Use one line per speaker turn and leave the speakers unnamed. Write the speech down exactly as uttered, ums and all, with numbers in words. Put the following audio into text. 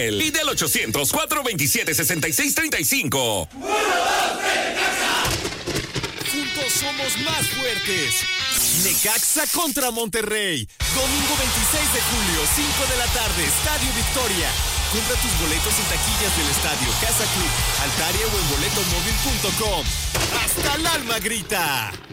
él. Y del ochocientos, cuatrocientos veintisiete, sesenta y seis treinta y cinco.
¡Uno, dos, tres, Necaxa!
Juntos somos más fuertes. Necaxa contra Monterrey. Domingo veintiséis de julio, cinco de la tarde, Estadio Victoria. Compra tus boletos en taquillas del estadio, Casa Club, Altaria o en boletomóvil punto com. ¡Hasta el alma grita!